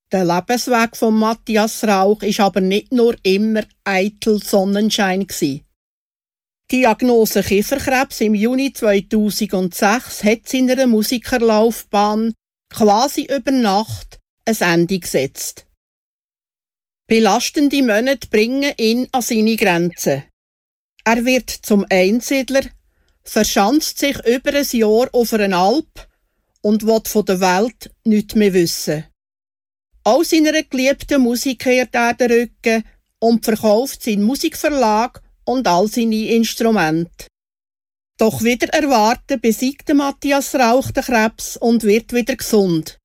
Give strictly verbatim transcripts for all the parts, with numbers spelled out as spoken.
Der Lebensweg von Matthias Rauch ist aber nicht nur immer eitel Sonnenschein gsi. Die Diagnose Kieferkrebs im Juni zweitausendsechs hat seiner Musikerlaufbahn quasi über Nacht ein Ende gesetzt. Belastende Monate bringen ihn an seine Grenzen. Er wird zum Einsiedler, verschanzt sich über ein Jahr auf einer Alp und will von der Welt nichts mehr wissen. All seiner geliebten Musik kehrt er den Rücken und verkauft seinen Musikverlag und all seine Instrumente. Doch wieder erwarten besiegt Matthias Rauch den Krebs und wird wieder gesund.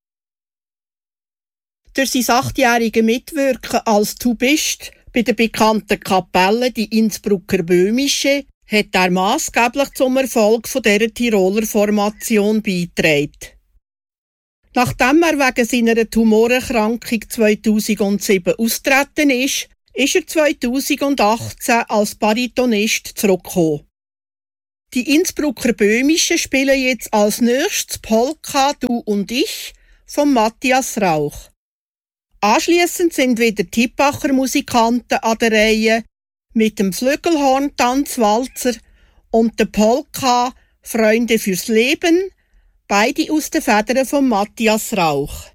Durch sein achtjähriges Mitwirken als Tubist bei der bekannten Kapelle, die Innsbrucker Böhmische, hat er maßgeblich zum Erfolg von dieser Tiroler Formation beigetragen. Nachdem er wegen seiner Tumorerkrankung zweitausendsieben austreten ist, ist er zweitausendachtzehn als Baritonist zurückgekommen. Die Innsbrucker Böhmische spielen jetzt als nächstes Polka «Du und ich» von Matthias Rauch. Anschliessend sind wieder Tippacher Musikanten an der Reihe mit dem Flügelhorn-Tanzwalzer und der Polka «Freunde fürs Leben», beide aus den Federn von Matthias Rauch.